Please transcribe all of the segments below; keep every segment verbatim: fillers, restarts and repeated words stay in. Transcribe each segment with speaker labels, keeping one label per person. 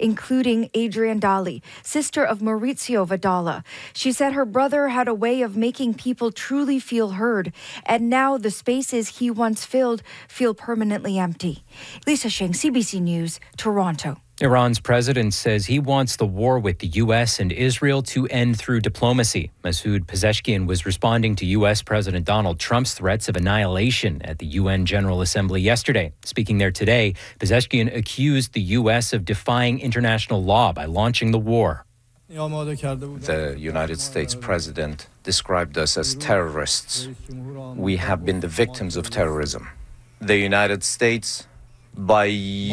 Speaker 1: including Adrian Dali, sister of Maurizio Vidala. She said her brother had a way of making people truly feel heard, and now the spaces he once filled feel permanently empty. Lisa Shing, C B C News, Toronto.
Speaker 2: Iran's president says he wants the war with the U S and Israel to end through diplomacy. Masoud Pezeshkian was responding to U S President Donald Trump's threats of annihilation at the U N General Assembly yesterday. Speaking there today, Pezeshkian accused the U S of defying international law by launching the war.
Speaker 3: The United States president described us as terrorists. We have been the victims of terrorism. The United States, by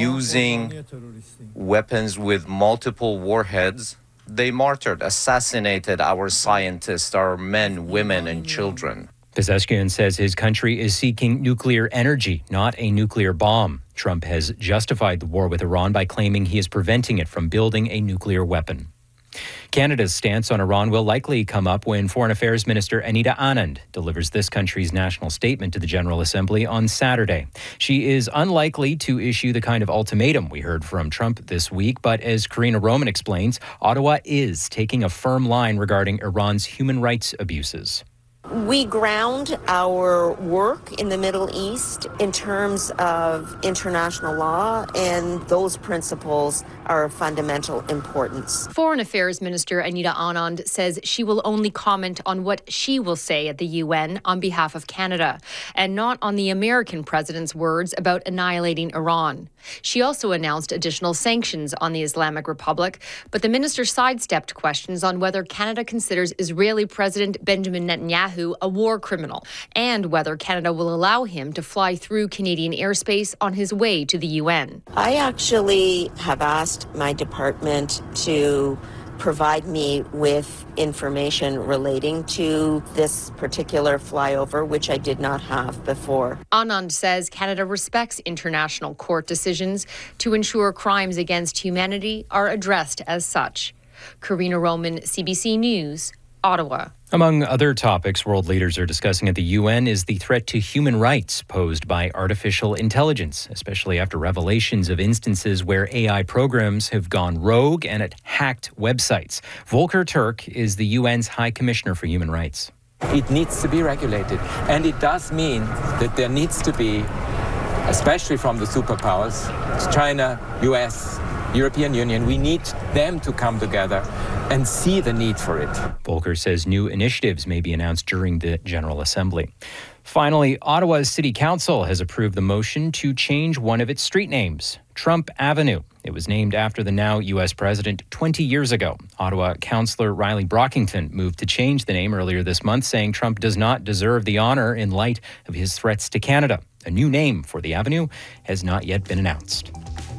Speaker 3: using weapons with multiple warheads, they martyred, assassinated our scientists, our men, women, and children.
Speaker 2: Pezeshkian says his country is seeking nuclear energy, not a nuclear bomb. Trump has justified the war with Iran by claiming he is preventing it from building a nuclear weapon. Canada's stance on Iran will likely come up when Foreign Affairs Minister Anita Anand delivers this country's national statement to the General Assembly on Saturday. She is unlikely to issue the kind of ultimatum we heard from Trump this week, but as Karina Roman explains, Ottawa is taking a firm line regarding Iran's human rights abuses.
Speaker 4: We ground our work in the Middle East in terms of international law, and those principles are of fundamental importance.
Speaker 5: Foreign Affairs Minister Anita Anand says she will only comment on what she will say at the U N on behalf of Canada, and not on the American president's words about annihilating Iran. She also announced additional sanctions on the Islamic Republic, but the minister sidestepped questions on whether Canada considers Israeli President Benjamin Netanyahu a war criminal, and whether Canada will allow him to fly through Canadian airspace on his way to the U N.
Speaker 4: I actually have asked my department to provide me with information relating to this particular flyover, which I did not have before.
Speaker 5: Anand says Canada respects international court decisions to ensure crimes against humanity are addressed as such. Karina Roman, C B C News, Ottawa.
Speaker 2: Among other topics world leaders are discussing at the U N is the threat to human rights posed by artificial intelligence, especially after revelations of instances where A I programs have gone rogue and it hacked websites. Volker Turk is the U N's High Commissioner for Human Rights.
Speaker 6: It needs to be regulated, and it does mean that there needs to be, especially from the superpowers, China, U S, European Union, we need them to come together and see the need for it.
Speaker 2: Volker says new initiatives may be announced during the General Assembly. Finally, Ottawa's City Council has approved the motion to change one of its street names, Trump Avenue. It was named after the now U S president twenty years ago. Ottawa Councillor Riley Brockington moved to change the name earlier this month, saying Trump does not deserve the honour in light of his threats to Canada. A new name for the avenue has not yet been announced.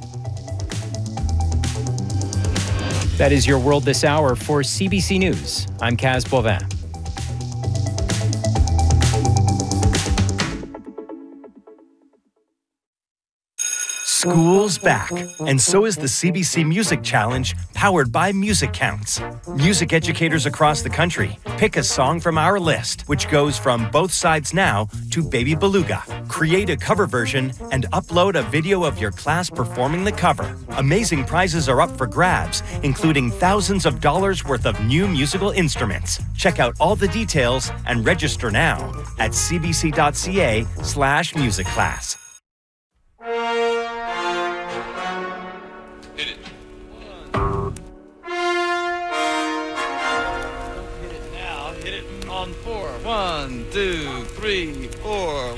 Speaker 2: That is your World This Hour for C B C News. I'm Kaz Boivin.
Speaker 7: School's back, and so is the C B C Music Challenge, powered by Music Counts. Music educators across the country pick a song from our list, which goes from Both Sides Now to Baby Beluga. Create a cover version and upload a video of your class performing the cover. Amazing prizes are up for grabs, including thousands of dollars worth of new musical instruments. Check out all the details and register now at cbc.ca slash music class.
Speaker 8: One, two, three, four.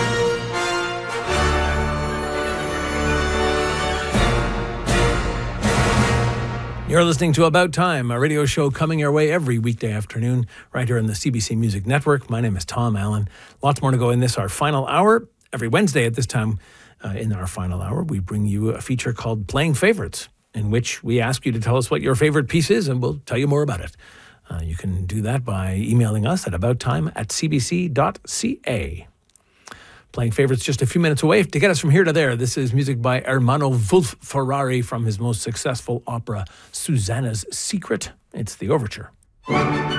Speaker 9: You're listening to About Time, a radio show coming your way every weekday afternoon right here on the C B C Music Network. My name is Tom Allen. Lots more to go in this, our final hour. Every Wednesday at this time uh, in our final hour, we bring you a feature called Playing Favorites, in which we ask you to tell us what your favorite piece is, and we'll tell you more about it. Uh, you can do that by emailing us at abouttime at cbc.ca. Playing Favorites just a few minutes away. To get us from here to there, this is music by Ermanno Wolf Ferrari from his most successful opera, Susanna's Secret. It's the overture.